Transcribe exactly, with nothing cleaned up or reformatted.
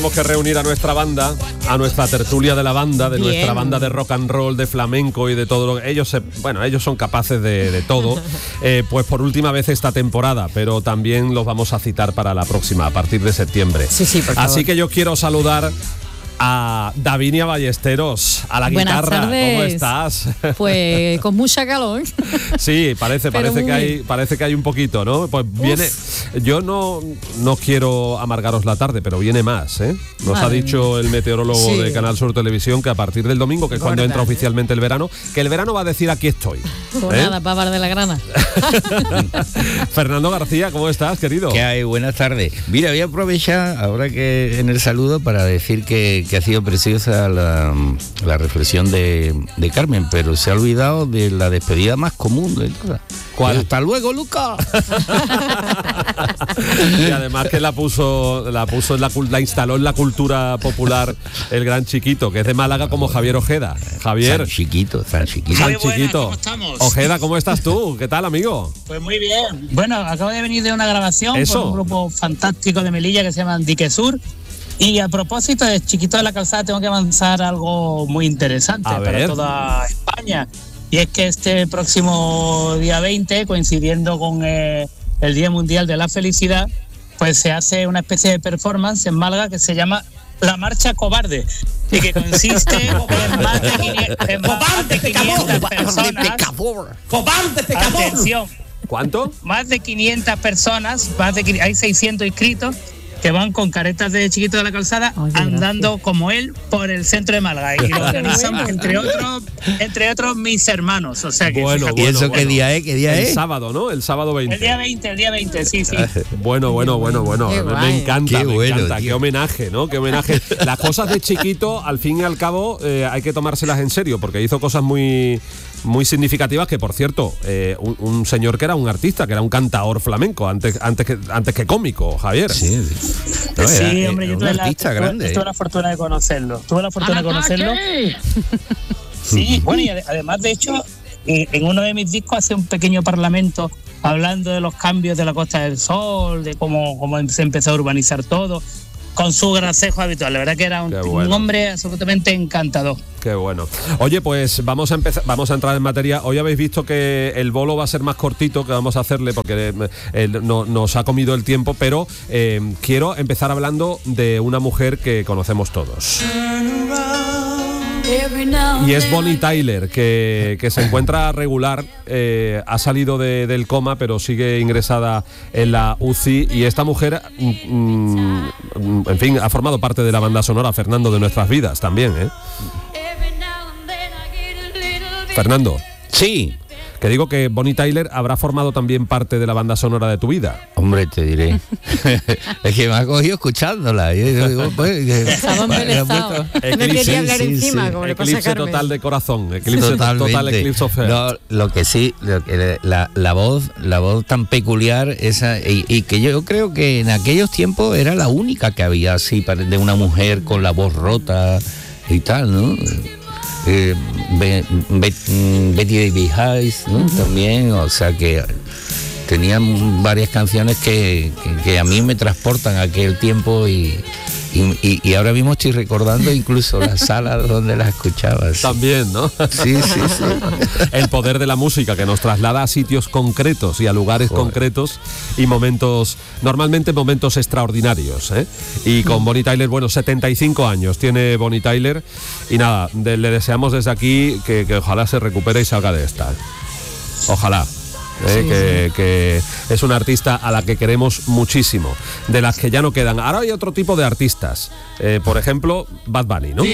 Tenemos que reunir a nuestra banda, a nuestra tertulia de la banda, de Bien. nuestra banda de rock and roll, de flamenco y de todo lo que ellos, se, bueno, ellos son capaces de, de todo, eh, pues por última vez esta temporada, pero también los vamos a citar para la próxima, a partir de septiembre. Sí, sí, por favor. Así que yo quiero saludar a Davinia Ballesteros, a la Buenas guitarra. tardes. ¿Cómo estás? Pues con mucha calor. Sí, parece, Pero parece que muy hay, parece que hay un poquito, ¿no? Pues viene. Yo no, no quiero amargaros la tarde, pero viene más, ¿eh? Nos Madre ha dicho el meteorólogo Sí. de Canal Sur Televisión que a partir del domingo, que es cuando Gorda, entra ¿eh? oficialmente el verano, que el verano va a decir aquí estoy. Pues ¿eh? nada, pavar de la grana. Fernando García, ¿cómo estás, querido? ¿Qué hay? Buenas tardes. Mira, voy a aprovechar ahora que en el saludo para decir que, que ha sido preciosa la, la reflexión de, de Carmen, pero se ha olvidado de la despedida más común de todas. ¿Cuál? Hasta luego, Lucas. Y además que la puso, la puso en la, cul- la instaló en la cultura popular el gran Chiquito, que es de Málaga como Javier Ojeda. Javier. Tan chiquito, tan chiquito. San Muy buenas, Chiquito. ¿cómo estamos? Ojeda, ¿cómo estás tú? ¿Qué tal, amigo? Pues muy bien. Bueno, acabo de venir de una grabación Eso. con un grupo fantástico de Melilla que se llama Dique Sur. Y a propósito de Chiquito de la Calzada, tengo que avanzar algo muy interesante A para ver. toda España. Y es que este próximo día veinte, coincidiendo con eh, el Día Mundial de la Felicidad, pues se hace una especie de performance en Málaga que se llama La Marcha Cobarde, y que consiste en más de quinientas, en más de quinientas personas. ¡Cobarde, pecador! Atención, ¿Cuánto? más de quinientas personas, más de, quin- hay seiscientos inscritos que van con caretas de Chiquito de la Calzada Ay, qué andando gracia. como él por el centro de Málaga, y lo organizan bueno. entre otros entre otros mis hermanos, o sea que Bueno, fíjate. ¿Y bueno, eso bueno. qué día es? ¿Qué día El es? sábado, ¿no? El sábado veinte. el día veinte, el día veinte, sí, sí. Bueno, bueno, bueno, bueno. Qué Me guay. encanta, Qué me bueno, encanta. tío. Qué homenaje, ¿no? Qué homenaje. Las cosas de Chiquito, al fin y al cabo, eh, hay que tomárselas en serio, porque hizo cosas muy, muy significativas, que por cierto, eh, un, un señor que era un artista, que era un cantaor flamenco, antes, antes, que, antes que cómico, Javier. Sí, sí. No, Sí, era- hombre, era yo un tuve la, artista tuve- grande. tuve la fortuna de conocerlo. Tuve la fortuna de conocerlo. Sí, bueno, y ade- además, de hecho, eh, en uno de mis discos hace un pequeño parlamento hablando de los cambios de la Costa del Sol, de cómo, cómo se empezó a urbanizar todo, con su gracejo habitual. La verdad que era un, Qué bueno. un hombre absolutamente encantador. Qué bueno. Oye, pues vamos a empezar, vamos a entrar en materia. Hoy habéis visto que el bolo va a ser más cortito, que vamos a hacerle porque eh, eh, no, nos ha comido el tiempo, pero eh, quiero empezar hablando de una mujer que conocemos todos. Y es Bonnie Tyler, que, que se encuentra regular, eh, ha salido de- del coma, pero sigue ingresada en la U C I. Y esta mujer, mm, mm, en fin, ha formado parte de la banda sonora, Fernando, de nuestras vidas también, ¿eh? Fernando, Sí. que digo que Bonnie Tyler habrá formado también parte de la banda sonora de tu vida. Hombre, te diré. Es que me ha cogido escuchándola. Y yo digo, pues, que- Estaba me ha embelesado. puesto- No quería hablar sí, encima, sí. como le pasa a Eclipse Carmen. total de corazón, eclipse Totalmente. total, eclipse of heart. No, lo que sí, lo que- la, la voz, la voz tan peculiar esa, y, y que yo creo que en aquellos tiempos era la única que había así pare- de una mujer con la voz rota y tal, ¿no? Eh, Be- Be- Betty Davis Hayes, ¿no? También, o sea que tenían varias canciones que, que, que a mí me transportan a aquel tiempo y, y, y- y ahora mismo estoy recordando incluso las salas donde las escuchaba. Sí, También, ¿no? sí, sí, sí. El poder de la música, que nos traslada a sitios concretos y a lugares Joder. concretos y momentos, normalmente momentos extraordinarios, ¿eh? Y con Bonnie Tyler, bueno, setenta y cinco años tiene Bonnie Tyler, y nada, de- le deseamos desde aquí que, que ojalá se recupere y salga de esta. Ojalá. ¿eh? Sí, que, que es una artista a la que queremos muchísimo, de las que ya no quedan. Ahora hay otro tipo de artistas, eh, por ejemplo, Bad Bunny, ¿no?